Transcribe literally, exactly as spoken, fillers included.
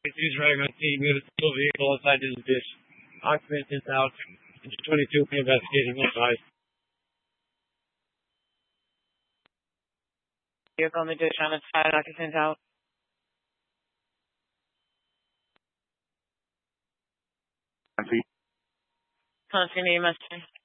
He's driving on scene with a steel vehicle inside his ditch. Occupant is out. twenty-two investigation advice. Vehicle in the ditch on its side, occupant out. Continue, Mustang.